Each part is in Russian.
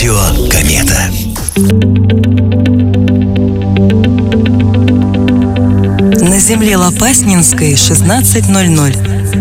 Радио Комета. На земле Лопаснинской 16:00.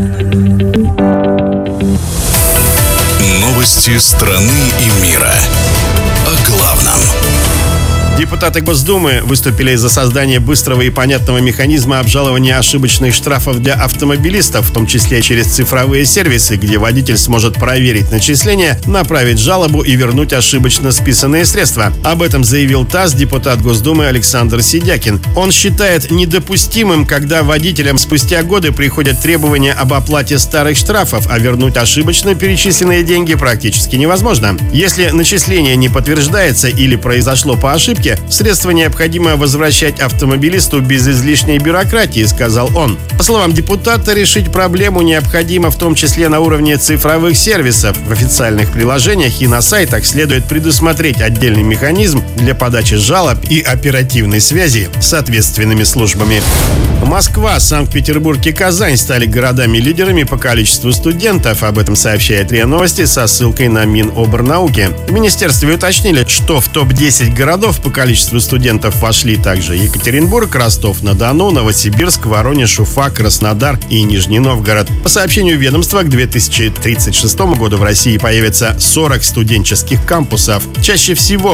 Новости страны и мира. О главном. Депутаты Госдумы выступили за создание быстрого и понятного механизма обжалования ошибочных штрафов для автомобилистов, в том числе через цифровые сервисы, где водитель сможет проверить начисления, направить жалобу и вернуть ошибочно списанные средства. Об этом заявил ТАСС депутат Госдумы Александр Сидякин. Он считает недопустимым, когда водителям спустя годы приходят требования об оплате старых штрафов, а вернуть ошибочно перечисленные деньги практически невозможно. Если начисление не подтверждается или произошло по ошибке, средства необходимо возвращать автомобилисту без излишней бюрократии, сказал он. По словам депутата, решить проблему необходимо в том числе на уровне цифровых сервисов. В официальных приложениях и на сайтах следует предусмотреть отдельный механизм для подачи жалоб и оперативной связи с ответственными службами. Москва, Санкт-Петербург и Казань стали городами-лидерами по количеству студентов. Об этом сообщает РИА Новости со ссылкой на Минобрнауки. В министерстве уточнили, что в топ-10 городов по количеству студентов вошли также Екатеринбург, Ростов-на-Дону, Новосибирск, Воронеж, Уфа, Краснодар и Нижний Новгород. По сообщению ведомства, к 2036 году в России появится 40 студенческих кампусов. Чаще всего